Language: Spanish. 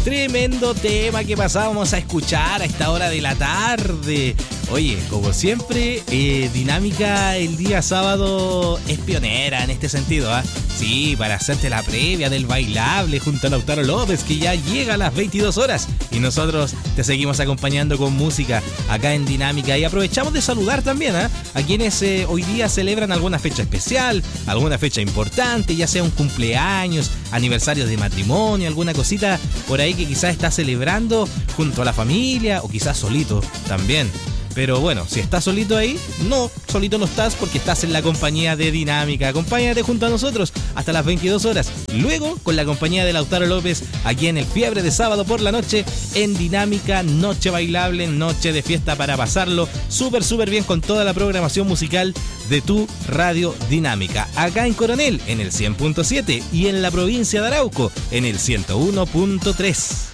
Tremendo tema que pasábamos a escuchar a esta hora de la tarde. Oye, como siempre, Dinámica el día sábado es pionera en este sentido, ¿ah? Sí, para hacerte la previa del bailable junto a Lautaro López, que ya llega a las 22 horas. Y nosotros te seguimos acompañando con música acá en Dinámica. Y aprovechamos de saludar también a quienes hoy día celebran alguna fecha especial, alguna fecha importante, ya sea un cumpleaños, aniversarios de matrimonio, alguna cosita por ahí que quizás estás celebrando junto a la familia o quizás solito también. Pero bueno, si estás solito ahí, no, solito no estás porque estás en la compañía de Dinámica. Acompáñate junto a nosotros hasta las 22 horas. Luego, con la compañía de Lautaro López, aquí en el Fiebre de sábado por la noche, en Dinámica, noche bailable, noche de fiesta para pasarlo súper bien con toda la programación musical de tu radio Dinámica. Acá en Coronel, en el 100.7 y en la provincia de Arauco, en el 101.3.